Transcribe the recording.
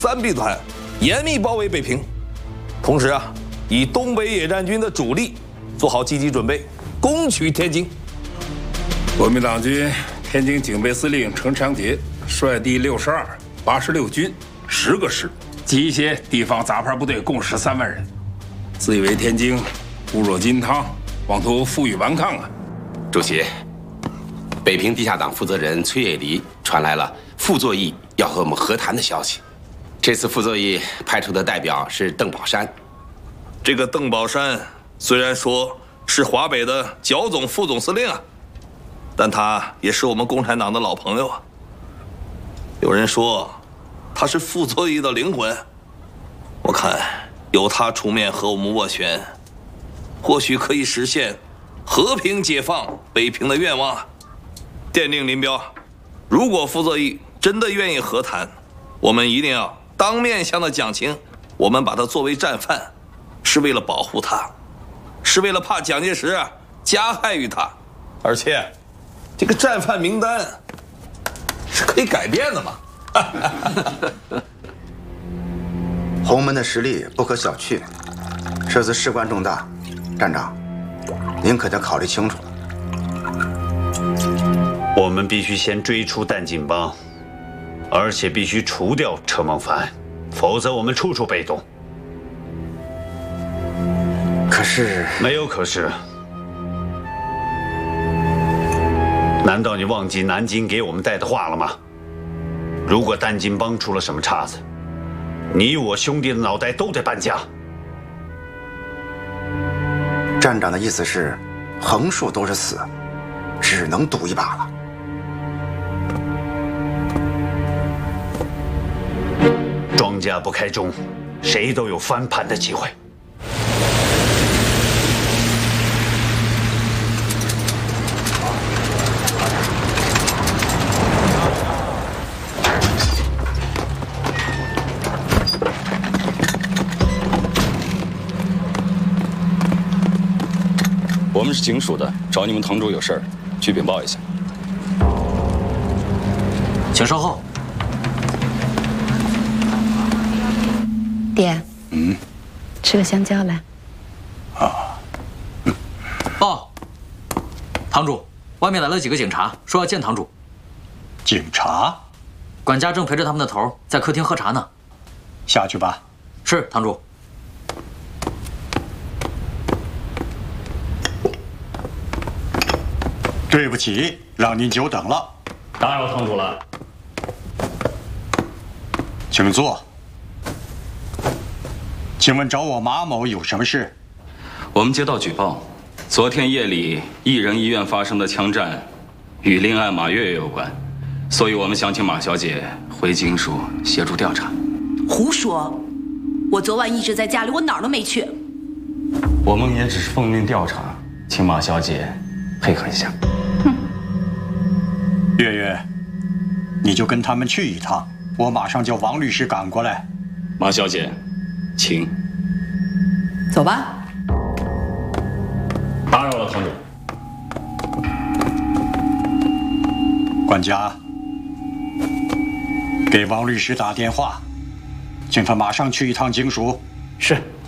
3B 团严密包围北平，同时以东北野战军的主力做好积极准备，攻取天津。 国民党军天津警备司令程长捷率第62、86军10个师及一些地方杂牌部队共13万人，自以为天津固若金汤，妄图负隅顽抗啊！ 主席，北平地下党负责人崔叶离传来了傅作义要和我们和谈的消息。这次傅作义派出的代表是邓宝山。 这个邓宝山虽然说是华北的剿总副总司令但他也是我们共产党的老朋友有人说他是傅作义的灵魂，我看由他出面和我们斡旋，或许可以实现和平解放北平的愿望。电令林彪，如果傅作义真的愿意和谈，我们一定要当面向他讲清，我们把他作为战犯，是为了保护他，是为了怕蒋介石加害于他，而且这个战犯名单是可以改变的嘛。 洪门的实力不可小觑，这次事关重大，站长，您可得考虑清楚。 我们必须先追出弹尽帮，而且必须除掉车孟凡，否则我们处处被动。 可是， 没有可是。难道你忘记南京给我们带的话了吗？如果弹尽帮出了什么岔子，你我兄弟的脑袋都得搬家。 站长的意思是，横竖都是死，只能赌一把了。 庄家不开中，谁都有翻盘的机会。 我们是警署的，找你们堂主有事儿，去禀报一下。 请稍后。 爹，吃个香蕉来。 报，堂主，外面来了几个警察，说要见堂主。 警察？ 管家正陪着他们的头在客厅喝茶呢。 下去吧。 是，堂主。 对不起，让您久等了。 打扰堂主了。 请坐。请问找我马某有什么事？ 我们接到举报，昨天夜里艺人医院发生的枪战，与恋爱马月月有关，所以我们想请马小姐回警署协助调查。 胡说！我昨晚一直在家里，我哪儿都没去。 我们也只是奉命调查，请马小姐配合一下。 月月，你就跟他们去一趟，我马上叫王律师赶过来。 马小姐，请。 走吧。 打扰了，堂主。 管家，给王律师打电话，请他马上去一趟警署。 是。